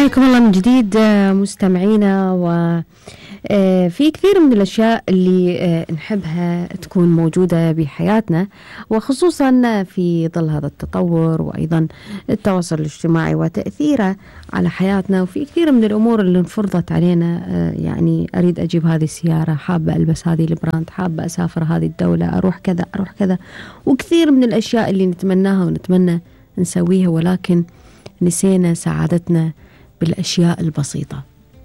حياكم الله من جديد مستمعينا. وفي كثير من الأشياء اللي نحبها تكون موجودة بحياتنا، وخصوصا في ظل هذا التطور وأيضا التواصل الاجتماعي وتأثيره على حياتنا. وفي كثير من الأمور اللي انفرضت علينا، يعني أريد أجيب هذه السيارة، حابة ألبس هذه البراند، حابة أسافر هذه الدولة، أروح كذا أروح كذا، وكثير من الأشياء اللي نتمناها ونتمنى نسويها، ولكن نسينا سعادتنا بالأشياء البسيطة.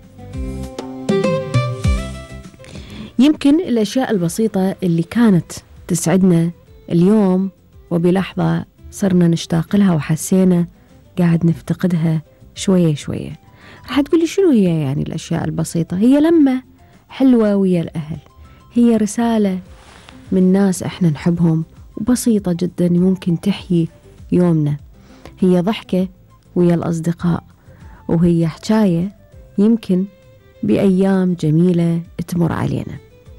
يمكن الأشياء البسيطة اللي كانت تسعدنا اليوم وبلحظة صرنا نشتاق لها وحسينا قاعد نفتقدها شوية شوية. راح تقولي شنو هي يعني الأشياء البسيطة؟ هي لمة حلوة ويا الأهل، هي رسالة من ناس احنا نحبهم وبسيطة جدا ممكن تحيي يومنا، هي ضحكة ويا الأصدقاء، وهي حكاية يمكن بأيام جميلة تمر علينا.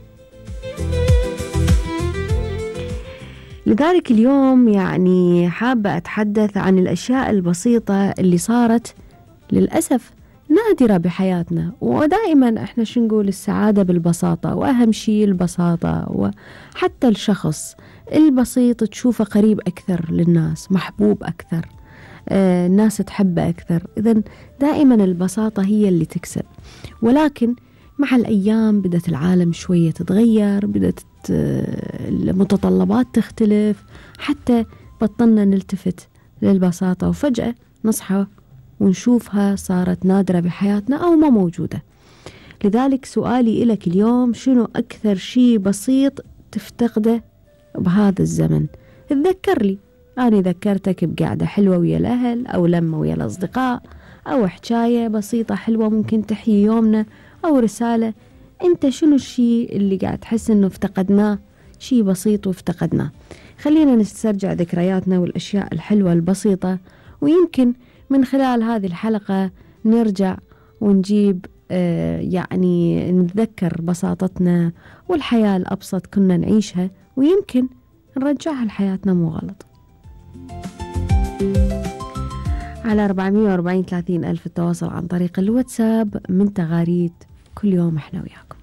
لذلك اليوم يعني حابة أتحدث عن الأشياء البسيطة اللي صارت للأسف نادرة بحياتنا. ودائما احنا شو نقول؟ السعادة بالبساطة، وأهم شيء البساطة. وحتى الشخص البسيط تشوفه قريب أكثر للناس، محبوب أكثر، الناس تحبه أكثر. إذن دائما البساطة هي اللي تكسب. ولكن مع الأيام بدأت العالم شوية تتغير، بدأت المتطلبات تختلف، حتى بطلنا نلتفت للبساطة، وفجأة نصحى ونشوفها صارت نادرة بحياتنا أو ما موجودة. لذلك سؤالي إلك اليوم، شنو أكثر شيء بسيط تفتقده بهذا الزمن؟ تذكر لي، أنا ذكرتك بقعدة حلوة ويا الأهل، أو لمة ويا الأصدقاء، أو حكاية بسيطة حلوة ممكن تحيي يومنا، أو رسالة. أنت شنو الشيء اللي قاعد تحس أنه افتقدناه؟ شيء بسيط وافتقدناه. خلينا نسترجع ذكرياتنا والأشياء الحلوة البسيطة، ويمكن من خلال هذه الحلقة نرجع ونجيب يعني نتذكر بساطتنا والحياة الأبسط كنا نعيشها، ويمكن نرجعها لحياتنا مو غلط. على 440 30 ألف التواصل عن طريق الواتساب من تغاريد كل يوم احنا وياكم.